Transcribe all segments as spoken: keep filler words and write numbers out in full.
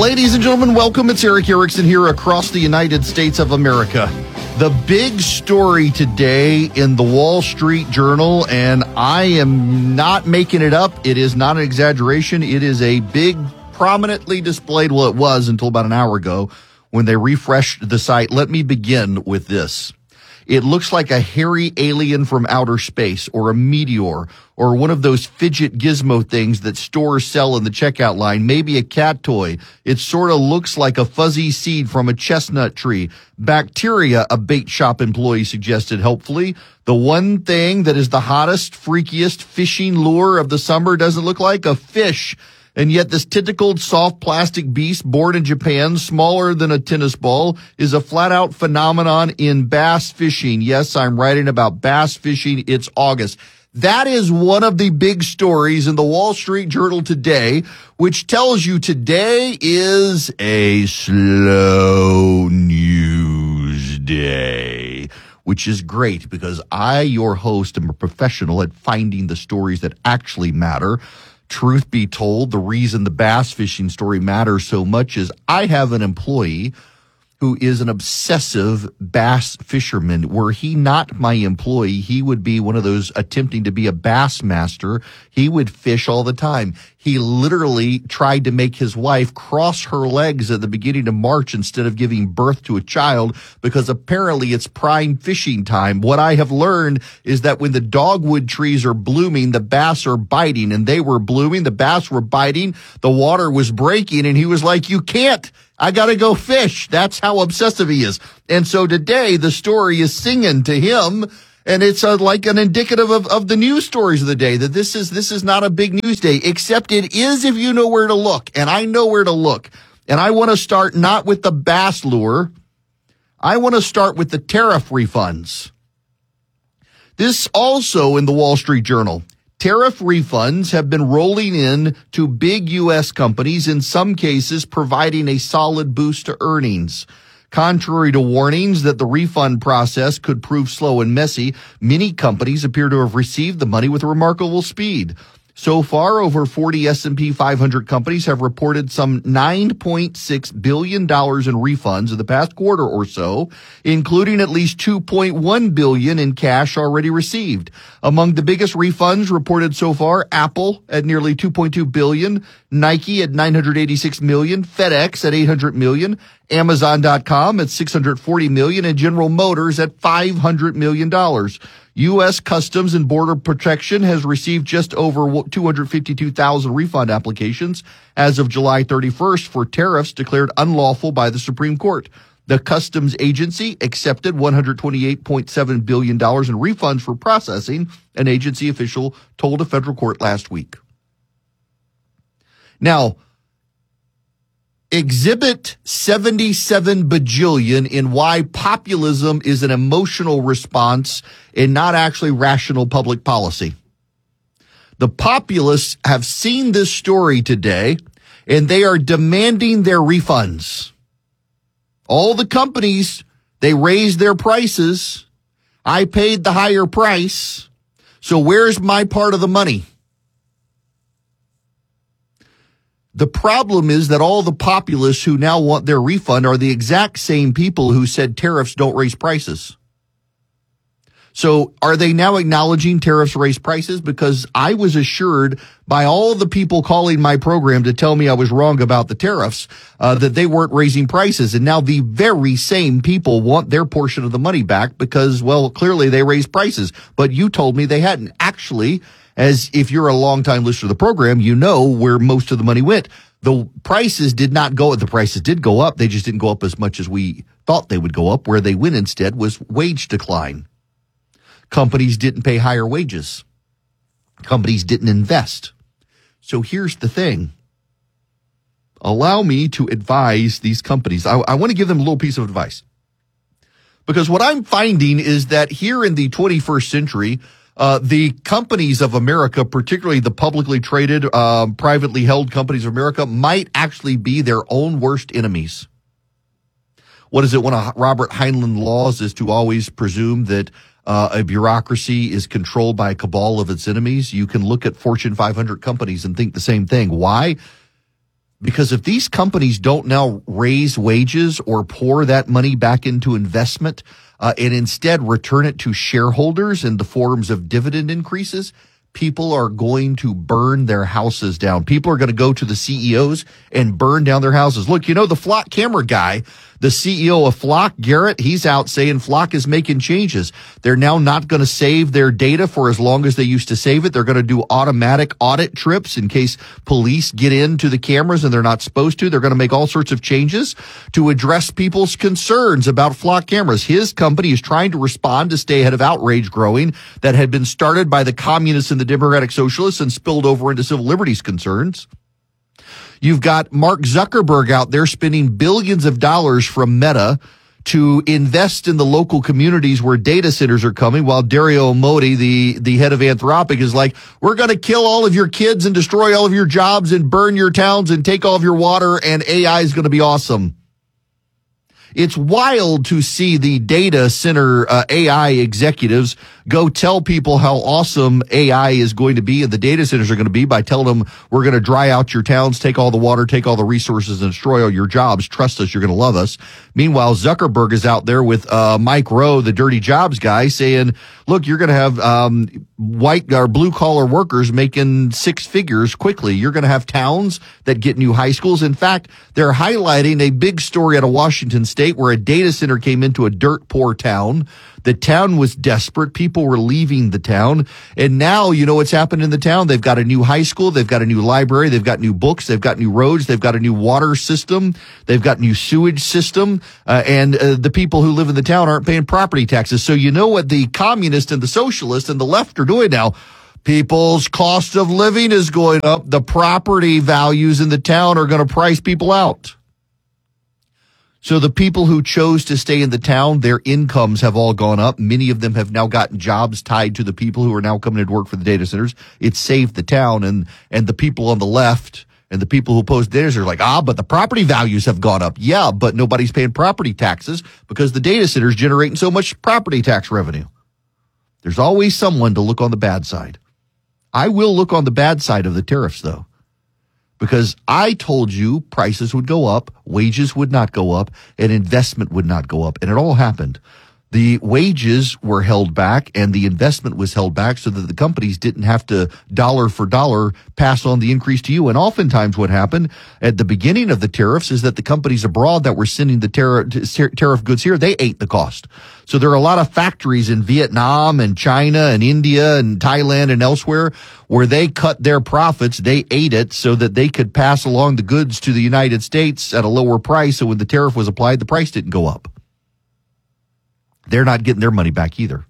Ladies and gentlemen, welcome. It's Erick Erickson here across the United States of America. The big story today in the Wall Street Journal, and I am not making it up. It is not an exaggeration. It is a big, prominently displayed, well, it was until about an hour ago when they refreshed the site. Let me begin with this. It looks like a hairy alien from outer space or a meteor or one of those fidget gizmo things that stores sell in the checkout line, maybe a cat toy. It sort of looks like a fuzzy seed from a chestnut tree. Bacteria, a bait shop employee suggested helpfully. The one thing that is the hottest, freakiest fishing lure of the summer doesn't look like a fish. And yet this tentacled soft plastic beast born in Japan, smaller than a tennis ball, is a flat-out phenomenon in bass fishing. Yes, I'm writing about bass fishing. It's August. That is one of the big stories in the Wall Street Journal today, which tells you today is a slow news day, which is great because I, your host, am a professional at finding the stories that actually matter. Truth be told, the reason the bass fishing story matters so much is I have an employee who is an obsessive bass fisherman. Were he not my employee, he would be one of those attempting to be a bass master. He would fish all the time. He literally tried to make his wife cross her legs at the beginning of March instead of giving birth to a child because apparently it's prime fishing time. What I have learned is that when the dogwood trees are blooming, the bass are biting, and they were blooming. The bass were biting. The water was breaking, and he was like, you can't. I got to go fish. That's how obsessive he is. And so today the story is singing to him. And it's uh, like an indicative of, of the news stories of the day, that this is this is not a big news day, except it is if you know where to look. And I know where to look. And I want to start not with the bass lure. I want to start with the tariff refunds. This also in the Wall Street Journal. Tariff refunds have been rolling in to big U S companies, in some cases providing a solid boost to earnings. Contrary to warnings that the refund process could prove slow and messy, many companies appear to have received the money with remarkable speed. So far, over forty S and P five hundred companies have reported some nine point six billion dollars in refunds in the past quarter or so, including at least two point one billion dollars in cash already received. Among the biggest refunds reported so far, Apple at nearly two point two billion dollars, Nike at nine hundred eighty-six million dollars, FedEx at eight hundred million dollars, Amazon dot com at six hundred forty million dollars, and General Motors at five hundred million dollars. U S Customs and Border Protection has received just over two hundred fifty-two thousand refund applications as of July thirty-first for tariffs declared unlawful by the Supreme Court. The Customs Agency accepted one hundred twenty-eight point seven billion dollars in refunds for processing, an agency official told a federal court last week. Now, Exhibit seventy-seven bajillion in why populism is an emotional response and not actually rational public policy. The populists have seen this story today, and they are demanding their refunds. All the companies, they raised their prices. I paid the higher price. So where's my part of the money? The problem is that all the populists who now want their refund are the exact same people who said tariffs don't raise prices. So are they now acknowledging tariffs raise prices? Because I was assured by all the people calling my program to tell me I was wrong about the tariffs, uh, that they weren't raising prices. And now the very same people want their portion of the money back because, well, clearly they raised prices. But you told me they hadn't. Actually, as if you're a longtime listener to the program, you know where most of the money went. The prices did not go, the prices did go up. They just didn't go up as much as we thought they would go up. Where they went instead was wage decline. Companies didn't pay higher wages. Companies didn't invest. So here's the thing. Allow me to advise these companies. I, I want to give them a little piece of advice. Because what I'm finding is that here in the twenty-first century, Uh, the companies of America, particularly the publicly traded, uh, privately held companies of America, might actually be their own worst enemies. What is it? One of Robert Heinlein laws is to always presume that uh, a bureaucracy is controlled by a cabal of its enemies. You can look at Fortune five hundred companies and think the same thing. Why? Because if these companies don't now raise wages or pour that money back into investment uh, and instead return it to shareholders in the forms of dividend increases, people are going to burn their houses down. People are going to go to the C E Os and burn down their houses. Look, you know, the Flock camera guy, the C E O of Flock, Garrett, he's out saying Flock is making changes. They're now not going to save their data for as long as they used to save it. They're going to do automatic audit trips in case police get into the cameras and they're not supposed to. They're going to make all sorts of changes to address people's concerns about Flock cameras. His company is trying to respond to stay ahead of outrage growing that had been started by the communists and the Democratic Socialists and spilled over into civil liberties concerns. You've got Mark Zuckerberg out there spending billions of dollars from Meta to invest in the local communities where data centers are coming, while Dario Modi, the, the head of Anthropic, is like, we're going to kill all of your kids and destroy all of your jobs and burn your towns and take all of your water, and A I is going to be awesome. It's wild to see the data center uh, A I executives go tell people how awesome A I is going to be and the data centers are going to be by telling them we're going to dry out your towns, take all the water, take all the resources, and destroy all your jobs. Trust us, you're going to love us. Meanwhile, Zuckerberg is out there with uh, Mike Rowe, the dirty jobs guy, saying, look, you're going to have um, white or blue collar workers making six figures quickly. You're going to have towns that get new high schools. In fact, they're highlighting a big story out of Washington State where a data center came into a dirt poor town. The town was desperate. People were leaving the town. And now, you know what's happened in the town? They've got a new high school. They've got a new library. They've got new books. They've got new roads. They've got a new water system. They've got new sewage system. Uh, and uh, the people who live in the town aren't paying property taxes. So you know what the communists and the socialists and the left are doing now? People's cost of living is going up. The property values in the town are going to price people out. So the people who chose to stay in the town, their incomes have all gone up. Many of them have now gotten jobs tied to the people who are now coming to work for the data centers. It saved the town, and and the people on the left and the people who oppose data centers are like, ah, but the property values have gone up. Yeah, but nobody's paying property taxes because the data centers generating so much property tax revenue. There's always someone to look on the bad side. I will look on the bad side of the tariffs, though. Because I told you prices would go up, wages would not go up, and investment would not go up. And it all happened. The wages were held back and the investment was held back so that the companies didn't have to dollar for dollar pass on the increase to you. And oftentimes what happened at the beginning of the tariffs is that the companies abroad that were sending the tariff, tariff goods here, they ate the cost. So there are a lot of factories in Vietnam and China and India and Thailand and elsewhere where they cut their profits. They ate it so that they could pass along the goods to the United States at a lower price. So when the tariff was applied, the price didn't go up. They're not getting their money back either.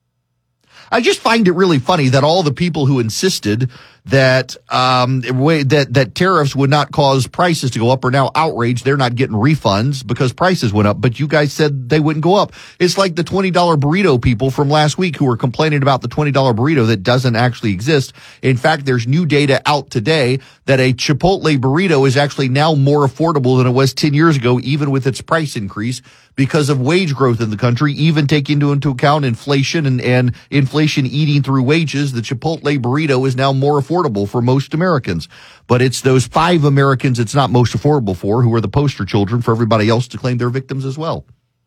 I just find it really funny that all the people who insisted that um that that tariffs would not cause prices to go up are now outraged. They're not getting refunds because prices went up, but you guys said they wouldn't go up. It's like the twenty dollar burrito people from last week who were complaining about the twenty dollar burrito that doesn't actually exist. In fact, there's new data out today that a Chipotle burrito is actually now more affordable than it was ten years ago, even with its price increase, because of wage growth in the country, even taking into account inflation and, and inflation eating through wages. The Chipotle burrito is now more affordable for most Americans. But it's those five Americans it's not most affordable for who are the poster children for everybody else to claim they're victims as well.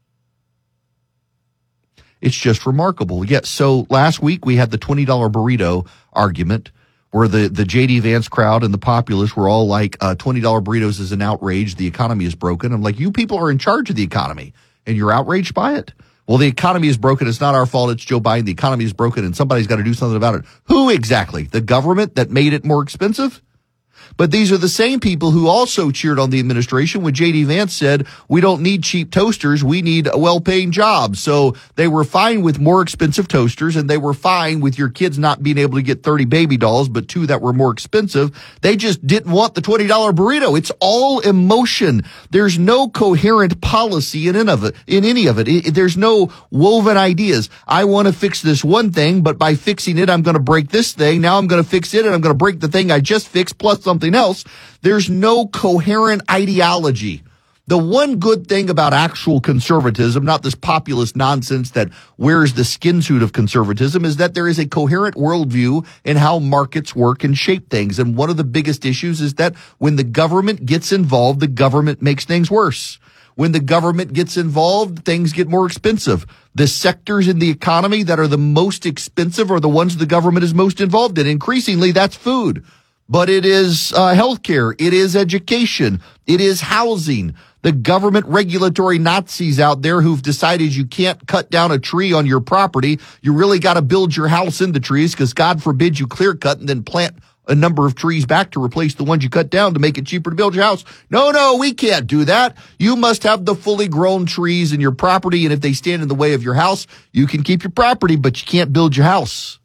It's just remarkable. Yes, so last week we had the twenty dollar burrito argument where the, the J D Vance crowd and the populace were all like, uh, twenty dollar burritos is an outrage. The economy is broken. I'm like, you people are in charge of the economy and you're outraged by it? Well, the economy is broken. It's not our fault. It's Joe Biden. The economy is broken and somebody's got to do something about it. Who exactly? The government that made it more expensive? But these are the same people who also cheered on the administration when J D Vance said, we don't need cheap toasters. We need a well-paying job. So they were fine with more expensive toasters, and they were fine with your kids not being able to get thirty baby dolls, but two that were more expensive. They just didn't want the twenty dollar burrito. It's all emotion. There's no coherent policy in any of it. In any of it. it there's no woven ideas. I want to fix this one thing, but by fixing it, I'm going to break this thing. Now I'm going to fix it, and I'm going to break the thing I just fixed plus something else. There's no coherent ideology. The one good thing about actual conservatism, not this populist nonsense that wears the skin suit of conservatism, is that there is a coherent worldview in how markets work and shape things. And one of the biggest issues is that when the government gets involved, the government makes things worse. When the government gets involved, things get more expensive. The sectors in the economy that are the most expensive are the ones the government is most involved in. Increasingly, that's food. But it is uh, healthcare. It is education. It is housing. The government regulatory Nazis out there who've decided you can't cut down a tree on your property. You really got to build your house in the trees because God forbid you clear cut and then plant a number of trees back to replace the ones you cut down to make it cheaper to build your house. No, no, we can't do that. You must have the fully grown trees in your property, and if they stand in the way of your house, you can keep your property, but you can't build your house.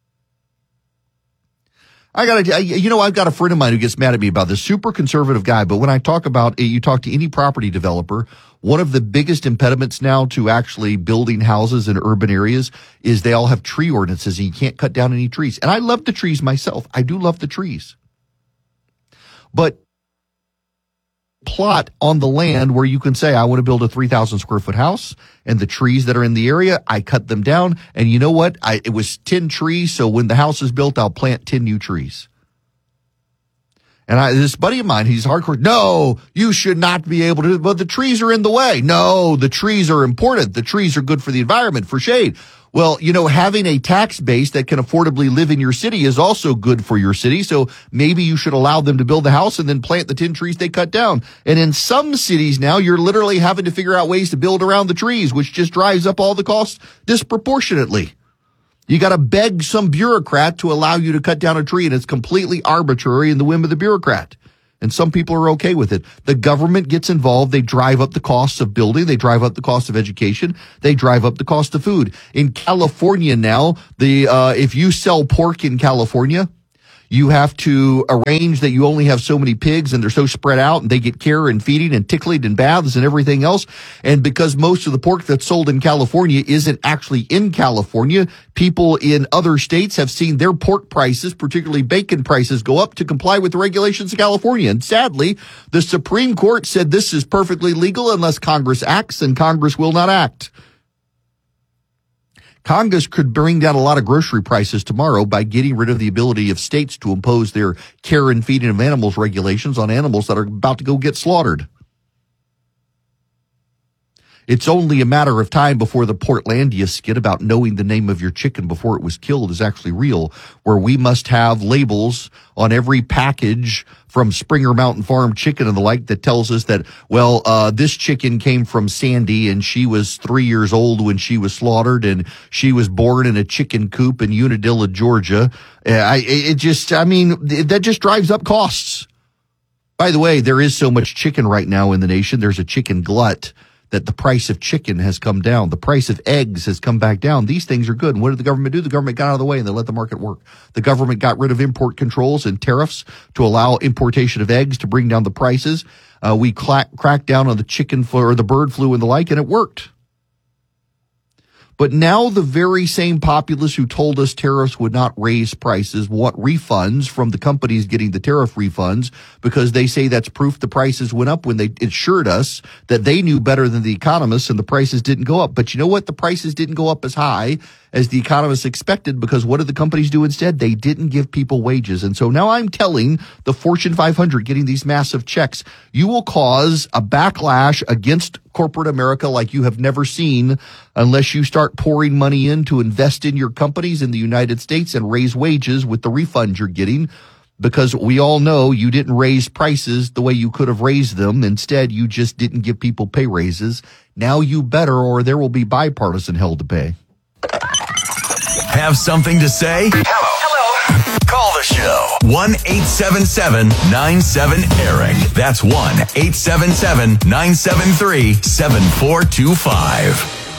I got to, you know, I've got a friend of mine who gets mad at me about this, super conservative guy, but when I talk about, you talk to any property developer, one of the biggest impediments now to actually building houses in urban areas is they all have tree ordinances and you can't cut down any trees. And I love the trees myself. I do love the trees. But plot on the land where you can say, I want to build a three thousand square foot house, and the trees that are in the area, I cut them down. And you know what? I, it was ten trees. So when the house is built, I'll plant ten new trees. And I, this buddy of mine, he's hardcore. No, you should not be able to, but the trees are in the way. No, the trees are important. The trees are good for the environment, for shade. Well, you know, having a tax base that can affordably live in your city is also good for your city. So maybe you should allow them to build a house and then plant the ten trees they cut down. And in some cities now, you're literally having to figure out ways to build around the trees, which just drives up all the costs disproportionately. You got to beg some bureaucrat to allow you to cut down a tree, and it's completely arbitrary in the whim of the bureaucrat. And some people are okay with it. The government gets involved. They drive up the costs of building. They drive up the cost of education. They drive up the cost of food. In California now, the uh if you sell pork in California, you have to arrange that you only have so many pigs and they're so spread out and they get care and feeding and tickling and baths and everything else. And because most of the pork that's sold in California isn't actually in California, people in other states have seen their pork prices, particularly bacon prices, go up to comply with the regulations of California. And sadly, the Supreme Court said this is perfectly legal unless Congress acts, and Congress will not act. Congress could bring down a lot of grocery prices tomorrow by getting rid of the ability of states to impose their care and feeding of animals regulations on animals that are about to go get slaughtered. It's only a matter of time before the Portlandia skit about knowing the name of your chicken before it was killed is actually real, where we must have labels on every package from Springer Mountain Farm chicken and the like that tells us that, well, uh, this chicken came from Sandy and she was three years old when she was slaughtered and she was born in a chicken coop in Unadilla, Georgia. Uh, I, it just, I mean, that just drives up costs. By the way, there is so much chicken right now in the nation. There's a chicken glut that the price of chicken has come down. The price of eggs has come back down. These things are good. And what did the government do? The government got out of the way and they let the market work. The government got rid of import controls and tariffs to allow importation of eggs to bring down the prices. Uh, we cla- cracked down on the chicken flu or the bird flu and the like, and it worked. But now the very same populace who told us tariffs would not raise prices want refunds from the companies getting the tariff refunds because they say that's proof the prices went up when they assured us that they knew better than the economists and the prices didn't go up. But you know what? The prices didn't go up as high as the economists expected because what did the companies do instead? They didn't give people wages. And so now I'm telling the Fortune five hundred getting these massive checks, you will cause a backlash against corporate America like you have never seen unless you start pouring money in to invest in your companies in the United States and raise wages with the refunds you're getting. Because we all know you didn't raise prices the way you could have raised them. Instead, you just didn't give people pay raises. Now you better, or there will be bipartisan hell to pay. Have something to say? Hello. Hello. Call the show. one eight seven seven nine seven Eric. That's one eight seven seven nine seven three seven four two five.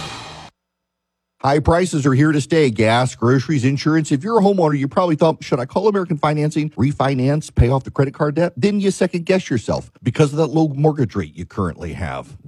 High prices are here to stay. Gas, groceries, insurance. If you're a homeowner, you probably thought, should I call American Financing, refinance, pay off the credit card debt? Then you second guess yourself because of that low mortgage rate you currently have. Well,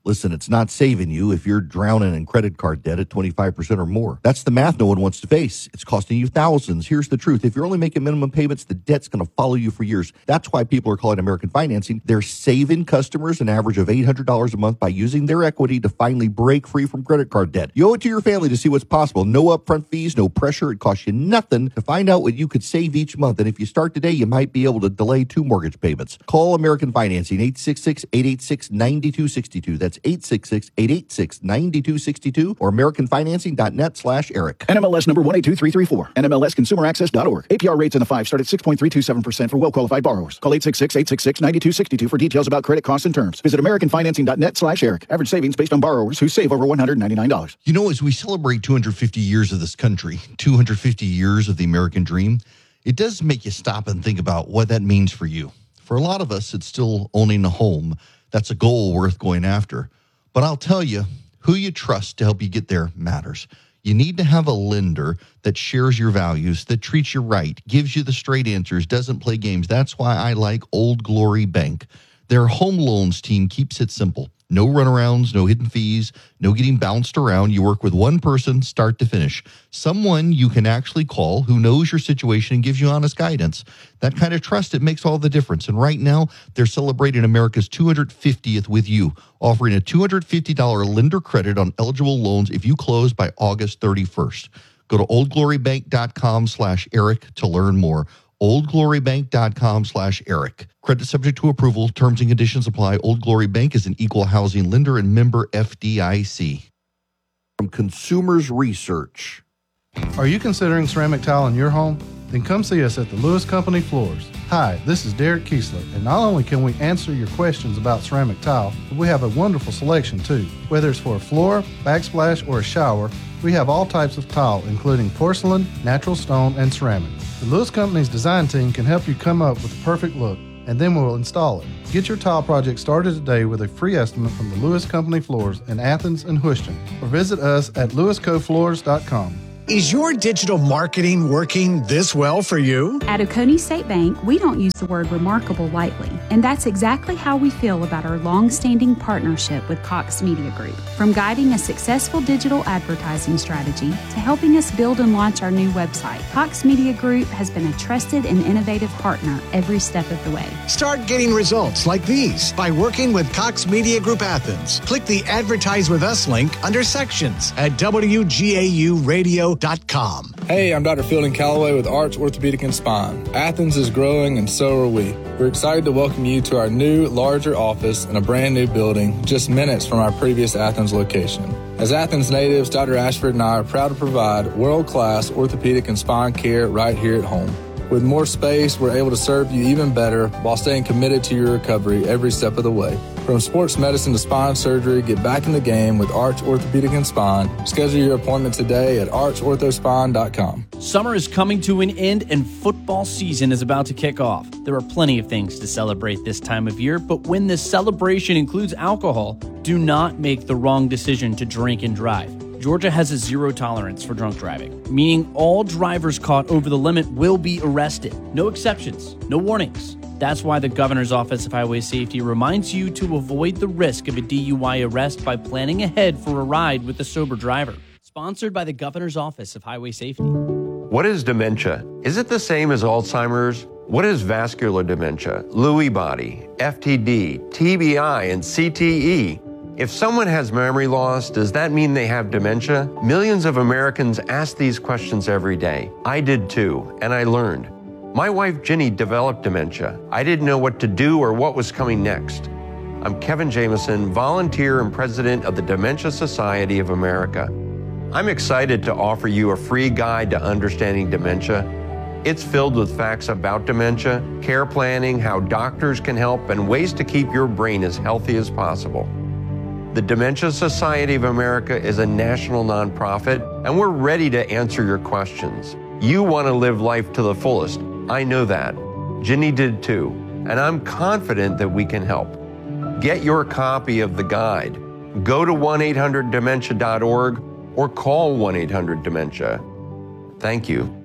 Listen, it's not saving you if you're drowning in credit card debt at twenty-five percent or more. That's the math no one wants to face. It's costing you thousands. Here's the truth. If you're only making minimum payments, the debt's going to follow you for years. That's why people are calling American Financing. They're saving customers an average of eight hundred dollars a month by using their equity to finally break free from credit card debt. You owe it to your family to see what's possible. No upfront fees, no pressure. It costs you nothing to find out what you could save each month. And if you start today, you might be able to delay two mortgage payments. Call American Financing, eight six six, eight eight six, nine two six two. That's eight six six, eight eight six, nine two six two or american financing dot net slash Eric. N M L S number one eight two three three four. N M L S consumer access dot org. A P R rates in the five start at six point three two seven percent for well-qualified borrowers. Call eight six six, eight six six, nine two six two for details about credit costs and terms. Visit american financing dot net slash Eric. Average savings based on borrowers who save over one hundred ninety-nine dollars. You know, as we celebrate two hundred fifty years of this country, two hundred fifty years of the American dream, it does make you stop and think about what that means for you. For a lot of us, it's still owning a home. That's a goal worth going after. But I'll tell you, who you trust to help you get there matters. You need to have a lender that shares your values, that treats you right, gives you the straight answers, doesn't play games. That's why I like Old Glory Bank. Their home loans team keeps it simple. No runarounds, no hidden fees, no getting bounced around. You work with one person, start to finish. Someone you can actually call who knows your situation and gives you honest guidance. That kind of trust, it makes all the difference. And right now, they're celebrating America's two hundred fiftieth with you, offering a two hundred fifty dollars lender credit on eligible loans if you close by August thirty-first. Go to oldglorybank.com slash Eric to learn more. oldglorybank.com slash Eric. Credit subject to approval. Terms and conditions apply. Old Glory Bank is an equal housing lender and member F D I C. From Consumers Research. Are you considering ceramic tile in your home? Then come see us at the Lewis Company Floors. Hi, this is Derek Kiesler, and not only can we answer your questions about ceramic tile, but we have a wonderful selection too. Whether it's for a floor, backsplash, or a shower, we have all types of tile, including porcelain, natural stone, and ceramic. The Lewis Company's design team can help you come up with the perfect look, and then we'll install it. Get your tile project started today with a free estimate from the Lewis Company Floors in Athens and Houston, or visit us at lewis co floors dot com. Is your digital marketing working this well for you? At Oconee State Bank, we don't use the word remarkable lightly, and that's exactly how we feel about our long-standing partnership with Cox Media Group. From guiding a successful digital advertising strategy to helping us build and launch our new website, Cox Media Group has been a trusted and innovative partner every step of the way. Start getting results like these by working with Cox Media Group Athens. Click the Advertise With Us link under Sections at W G A U radio dot com. Hey, I'm Doctor Fielding Calloway with Arch Orthopedic and Spine. Athens is growing and so are we. We're excited to welcome you to our new, larger office in a brand new building just minutes from our previous Athens location. As Athens natives, Doctor Ashford and I are proud to provide world-class orthopedic and spine care right here at home. With more space, we're able to serve you even better while staying committed to your recovery every step of the way. From sports medicine to spine surgery, get back in the game with Arch Orthopedic and Spine. Schedule your appointment today at arch ortho spine dot com. Summer is coming to an end and football season is about to kick off. There are plenty of things to celebrate this time of year, but when this celebration includes alcohol, do not make the wrong decision to drink and drive. Georgia has a zero tolerance for drunk driving, meaning all drivers caught over the limit will be arrested. No exceptions, no warnings. That's why the Governor's Office of Highway Safety reminds you to avoid the risk of a D U I arrest by planning ahead for a ride with a sober driver. Sponsored by the Governor's Office of Highway Safety. What is dementia? Is it the same as Alzheimer's? What is vascular dementia, Lewy body, F T D, T B I, and C T E? If someone has memory loss, does that mean they have dementia? Millions of Americans ask these questions every day. I did too, and I learned. My wife, Ginny, developed dementia. I didn't know what to do or what was coming next. I'm Kevin Jameson, volunteer and president of the Dementia Society of America. I'm excited to offer you a free guide to understanding dementia. It's filled with facts about dementia, care planning, how doctors can help, and ways to keep your brain as healthy as possible. The Dementia Society of America is a national nonprofit, and we're ready to answer your questions. You want to live life to the fullest. I know that. Ginny did too, and I'm confident that we can help. Get your copy of the guide. Go to one eight hundred dementia dot org or call one eight hundred dementia. Thank you.